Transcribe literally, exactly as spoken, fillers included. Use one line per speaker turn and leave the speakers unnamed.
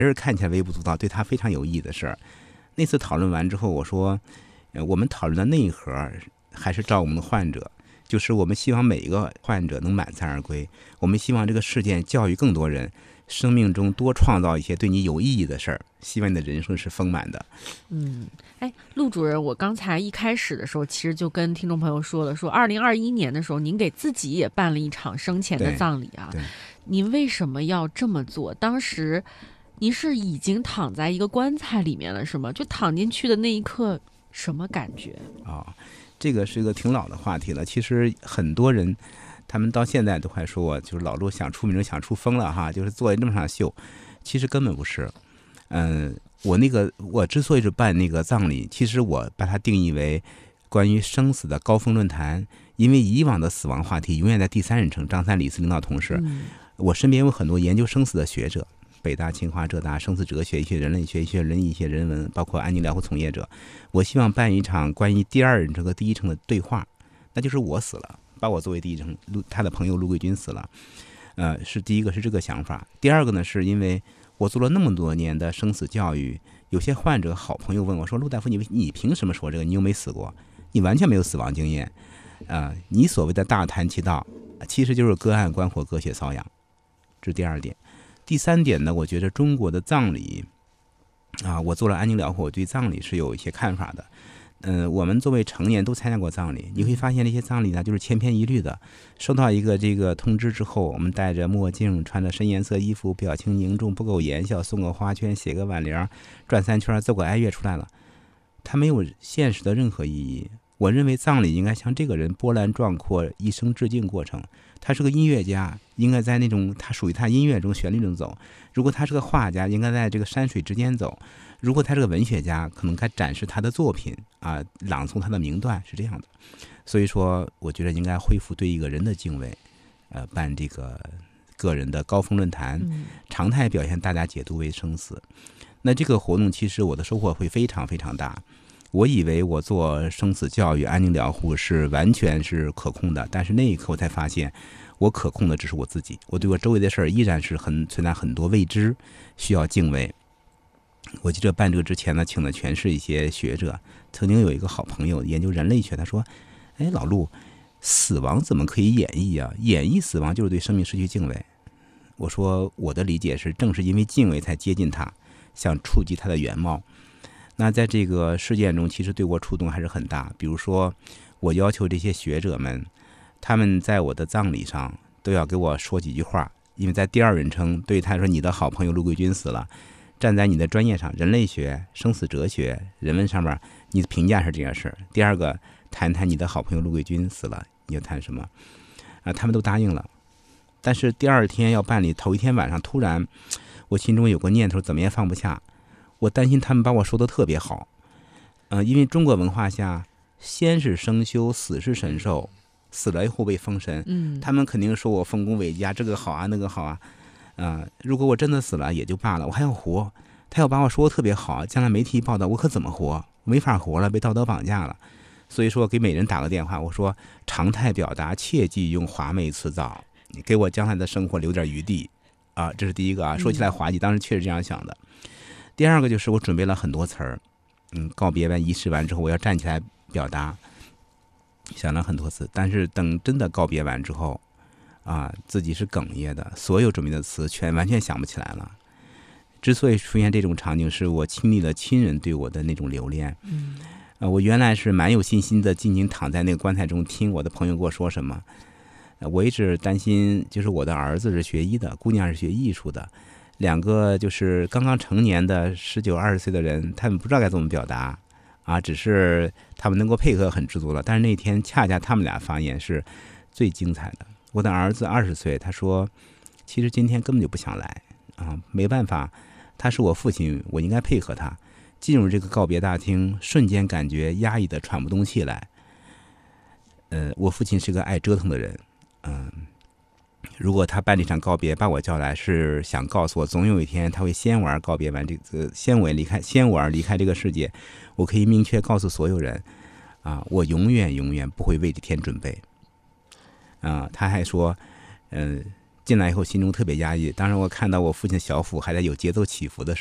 人看起来微不足道，对他非常有意义的事儿。那次讨论完之后，我说，呃，我们讨论的内核还是照我们的患者，就是我们希望每一个患者能满载而归，我们希望这个事件教育更多人，生命中多创造一些对你有意义的事儿，希望你的人生是丰满的。
嗯，哎，陆主任，我刚才一开始的时候，其实就跟听众朋友说了，说二零二一年的时候，您给自己也办了一场生前的葬礼啊。您为什么要这么做？当时您是已经躺在一个棺材里面了，是吗？就躺进去的那一刻，什么感觉？
啊、哦，这个是一个挺老的话题了。其实很多人，他们到现在都还说我就是老陆想出名想出风了哈，就是做了这么场秀，其实根本不是。嗯、呃，我那个我之所以是办那个葬礼，其实我把它定义为关于生死的高峰论坛，因为以往的死亡话题永远在第三人称，张三李四领导同事。
嗯、
我身边有很多研究生死的学者，北大、清华、浙大生死哲学、一些人类学、一些人一些人文，包括安宁疗护从业者。我希望办一场关于第二人称和第一称的对话，那就是我死了，把我作为第一称，他的朋友陆桂军死了。呃，是第一个是这个想法。第二个呢，是因为我做了那么多年的生死教育，有些患者好朋友问我说：“陆大夫，你你凭什么说这个？你又没死过，你完全没有死亡经验，啊、呃，你所谓的大谈其道，其实就是隔岸观火、隔血搔痒。”这是第二点。第三点呢，我觉得中国的葬礼啊，我做了安宁疗护，我对葬礼是有一些看法的。嗯、呃，我们作为成年都参加过葬礼，你会发现这些葬礼呢，就是千篇一律的。收到一个这个通知之后，我们戴着墨镜，穿着深颜色衣服，表情凝重，不苟言笑，送个花圈，写个挽联，转三圈，奏个哀乐出来了。它没有现实的任何意义。我认为葬礼应该像这个人波澜壮阔一生致敬过程。他是个音乐家，应该在那种他属于他音乐中旋律中走；如果他是个画家，应该在这个山水之间走；如果他是个文学家，可能该展示他的作品啊，朗诵他的名段，是这样的。所以说，我觉得应该恢复对一个人的敬畏，呃，办这个个人的高峰论坛，常态表现大家解读为生死。那这个活动其实我的收获会非常非常大。我以为我做生死教育、安宁疗护是完全是可控的，但是那一刻我才发现，我可控的只是我自己。我对我周围的事儿依然是很存在很多未知，需要敬畏。我记得办这个之前呢，请的全是一些学者。曾经有一个好朋友研究人类学，他说：“哎，老陆，死亡怎么可以演绎啊？演绎死亡就是对生命失去敬畏。”我说我的理解是，正是因为敬畏才接近它，想触及它的原貌。那在这个事件中，其实对我触动还是很大。比如说，我要求这些学者们，他们在我的葬礼上都要给我说几句话，因为在第二人称对他说：“你的好朋友陆桂军死了。”站在你的专业上，人类学、生死哲学、人文上面，你的评价是这件事。第二个，谈谈你的好朋友陆桂军死了，你要谈什么？啊，他们都答应了。但是第二天要办理，头一天晚上突然，我心中有个念头，怎么也放不下。我担心他们把我说的特别好，呃，因为中国文化下，先是生修，死是神兽，死了以后被封神，
嗯，
他们肯定说我丰功伟绩啊，这个好啊，那个好啊，啊、呃，如果我真的死了也就罢了，我还要活，他要把我说的特别好，将来媒体报道我可怎么活？没法活了，被道德绑架了。所以说给每人打个电话，我说常态表达，切忌用华美辞藻，你给我将来的生活留点余地啊，这是第一个啊。说起来滑稽，当时确实这样想的。第二个就是我准备了很多词儿，嗯，告别完仪式完之后，我要站起来表达，想了很多次，但是等真的告别完之后，啊，自己是哽咽的，所有准备的词全完全想不起来了。之所以出现这种场景，是我亲历了亲人对我的那种留恋。
嗯，
呃，我原来是蛮有信心的，静静躺在那个棺材中，听我的朋友给我说什么。呃、我一直担心，就是我的儿子是学医的，姑娘是学艺术的。两个就是刚刚成年的十九二十岁的人，他们不知道该怎么表达啊，只是他们能够配合很知足了。但是那天恰恰他们俩发言是最精彩的。我的儿子二十岁，他说其实今天根本就不想来啊，没办法，他是我父亲，我应该配合他。进入这个告别大厅，瞬间感觉压抑的喘不动气来。呃，我父亲是个爱折腾的人，嗯、呃。如果他办这场告别把我叫来，是想告诉我，总有一天他会先我而告别完这个，先我离开，先我而离开这个世界。我可以明确告诉所有人，啊，我永远永远不会为这天准备。啊，他还说，嗯、呃， 进来以后心中特别压抑。当时我看到我父亲小腹还在有节奏起伏的时候。